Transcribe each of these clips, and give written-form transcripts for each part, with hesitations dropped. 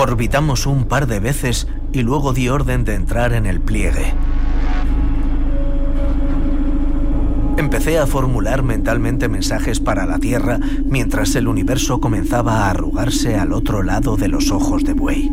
Orbitamos un par de veces y luego di orden de entrar en el pliegue. Empecé a formular mentalmente mensajes para la Tierra mientras el universo comenzaba a arrugarse al otro lado de los ojos de buey.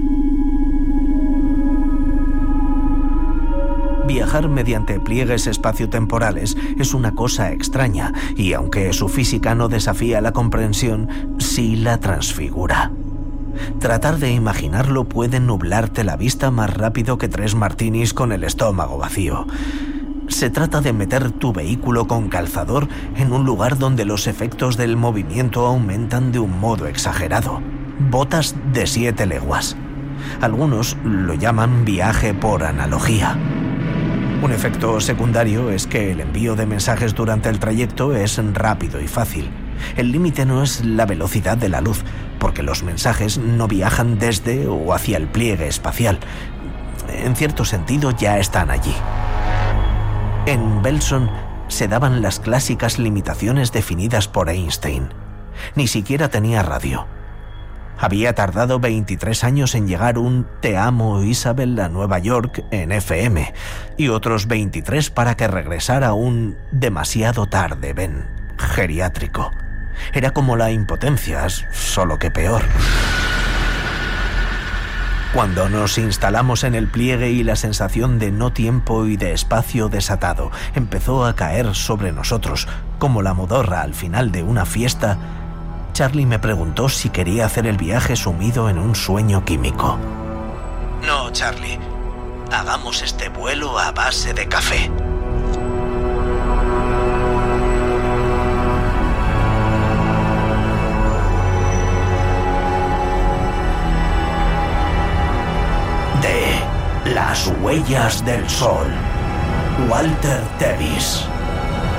Viajar mediante pliegues espaciotemporales es una cosa extraña y, aunque su física no desafía la comprensión, sí la transfigura. Tratar de imaginarlo puede nublarte la vista más rápido que 3 martinis con el estómago vacío. Se trata de meter tu vehículo con calzador en un lugar donde los efectos del movimiento aumentan de un modo exagerado. Botas de 7 leguas. Algunos lo llaman viaje por analogía. Un efecto secundario es que el envío de mensajes durante el trayecto es rápido y fácil. El límite no es la velocidad de la luz, porque los mensajes no viajan desde o hacia el pliegue espacial. En cierto sentido, ya están allí. En Belson se daban las clásicas limitaciones definidas por Einstein. Ni siquiera tenía radio. Había tardado 23 años en llegar un Te amo, Isabel, a Nueva York en FM, y otros 23 para que regresara un Demasiado tarde, Ben, geriátrico. Era como la impotencia, solo que peor. Cuando nos instalamos en el pliegue y la sensación de no tiempo y de espacio desatado empezó a caer sobre nosotros, como la modorra al final de una fiesta, Charlie me preguntó si quería hacer el viaje sumido en un sueño químico. No, Charlie. Hagamos este vuelo a base de café. De Las huellas del sol. Walter Tevis.